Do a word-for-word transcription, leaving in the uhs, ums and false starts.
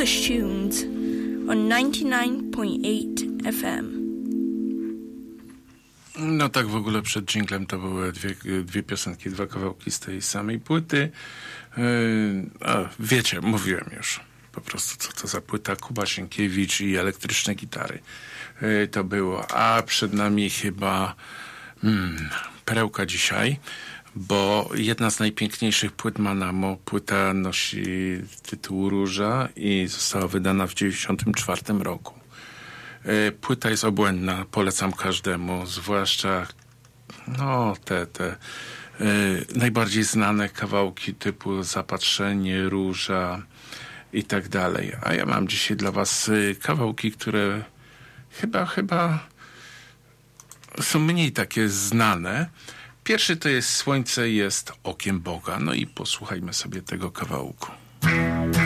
English tunes on ninety-nine point eight F M. No tak w ogóle przed dżinglem to były dwie, dwie piosenki, dwa kawałki z tej samej płyty. Yy, a, wiecie, mówiłem już po prostu, co to za płyta. Kuba Sienkiewicz i elektryczne gitary. Yy, to było. A przed nami chyba hmm, perełka dzisiaj, bo jedna z najpiękniejszych płyt Manamo. Płyta nosi tytuł Róża i została wydana w dziewięćdziesiątym czwartym roku. Płyta jest obłędna, polecam każdemu, zwłaszcza no te, te y, najbardziej znane kawałki typu Zapatrzenie, Róża i tak dalej. A ja mam dzisiaj dla was y, kawałki, które chyba, chyba są mniej takie znane. Pierwszy to jest Słońce jest okiem Boga. No i posłuchajmy sobie tego kawałku.